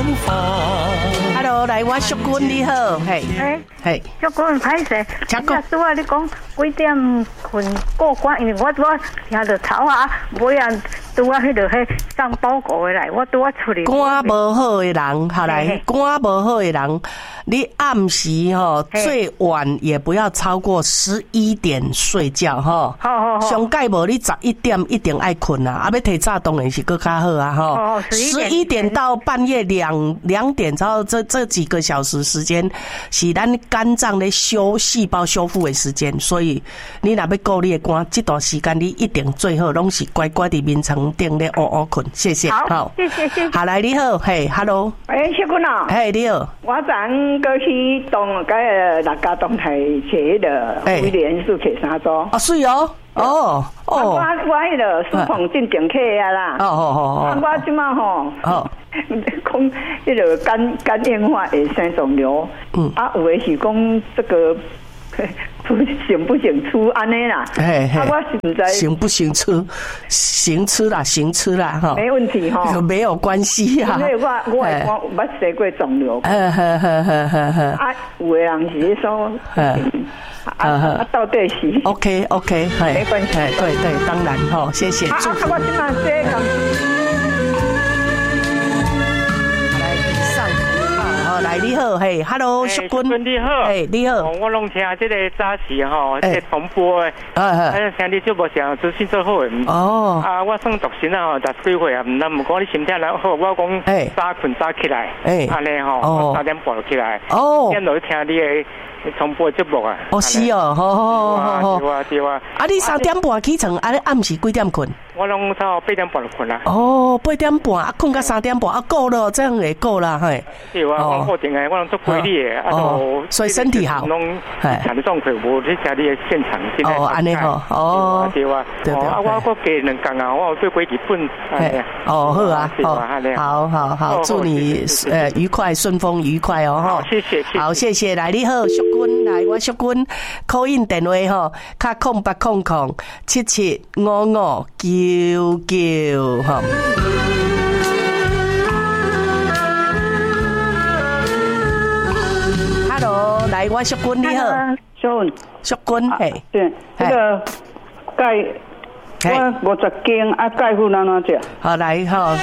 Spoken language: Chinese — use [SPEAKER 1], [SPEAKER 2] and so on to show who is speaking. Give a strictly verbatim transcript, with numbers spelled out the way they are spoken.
[SPEAKER 1] Hello， 来，我淑君你好，嘿，
[SPEAKER 2] 哎，
[SPEAKER 1] 嘿，
[SPEAKER 2] 淑君歹势，
[SPEAKER 1] 请讲。
[SPEAKER 2] 拄仔你讲几点困过关？因为我拄仔听到头啊，尾啊，拄仔迄落迄送报告的来，我拄仔出去。
[SPEAKER 1] 肝无好的人，好来，肝无好的人，你暗时吼最晚也不要超过十一点睡觉吼。
[SPEAKER 2] 好好好。
[SPEAKER 1] 上盖无你十一点一定爱困啊，啊要提早当然是更较好啊吼。
[SPEAKER 2] 哦，
[SPEAKER 1] 十一点到半夜两两点，之后这这几个小时时间是咱肝脏的修细胞修复的时间，所以你若要顾你的肝，这段时间你一定最好拢是乖乖伫眠床顶咧乌乌困。谢谢。
[SPEAKER 2] 好，谢谢谢谢。
[SPEAKER 1] 好来，你好，嘿 ，Hello。
[SPEAKER 3] 哎，淑君啊。
[SPEAKER 1] 嘿，你好。
[SPEAKER 3] 我昨过去东个六家东台坐迄个威廉士坐三组。
[SPEAKER 1] 哦，是哦。哦哦。
[SPEAKER 3] 我我迄个书房进前客啊啦。
[SPEAKER 1] 哦哦哦。
[SPEAKER 3] 我即马吼。哦。讲迄个肝肝硬化会生肿瘤。嗯。啊，有的是讲这个。不行不行吃安尼啦，
[SPEAKER 1] 嘿嘿，
[SPEAKER 3] 啊，我是唔知
[SPEAKER 1] 行不行吃，行吃啦，行吃啦哈，
[SPEAKER 3] 没问题哈，
[SPEAKER 1] 没有关系啊。
[SPEAKER 3] 因为我我我捌生过肿瘤，
[SPEAKER 1] 呵呵呵呵呵呵，
[SPEAKER 3] 啊，有的人是说，啊啊，到底是
[SPEAKER 1] OK OK，
[SPEAKER 3] 没关系，
[SPEAKER 1] 对对，当然哈，谢谢祝福。
[SPEAKER 3] 啊，我今晚这个。
[SPEAKER 1] 来，你好，嘿 ，Hello， 淑君，
[SPEAKER 4] 你好，
[SPEAKER 1] 嘿，你好，
[SPEAKER 4] 我拢听这个早时吼，这重播的，啊，听你节目上资讯最好的，哦，啊，我算独身啊，十几岁啊，唔但唔讲你身体良好，我讲早困早起来，哎，安尼吼，我三点半就起来，哦，一路听你的。重播节目啊！
[SPEAKER 1] 哦，是哦，好好好好。
[SPEAKER 4] 对啊，对啊。
[SPEAKER 1] 啊，你三点半起床，啊，你暗时几点困？
[SPEAKER 4] 我拢到八点半就困啦。
[SPEAKER 1] 哦，八点半啊，困到三点半啊，够了，这样也够了，嘿。
[SPEAKER 4] 对啊，我固定的，我拢做规律的，啊，都
[SPEAKER 1] 所以身体好。
[SPEAKER 4] 拢产状况无去家里的现场。
[SPEAKER 1] 哦，安尼吼，哦，
[SPEAKER 4] 对啊，对啊，我我给人讲啊，我做几日本。
[SPEAKER 1] 哦，好啊，好，好好好，祝你呃愉快顺风愉快哦，
[SPEAKER 4] 哈。谢谢，
[SPEAKER 1] 好，谢谢，来，你好，淑君，来，我淑君 call in 电话吼，卡空八空空七七五五九九吼。Hello， 来，我淑君你好，
[SPEAKER 3] 淑君，
[SPEAKER 1] 淑君，嘿，
[SPEAKER 3] 对，这个钙，我五十斤啊，钙粉安怎食？
[SPEAKER 1] 好来吼。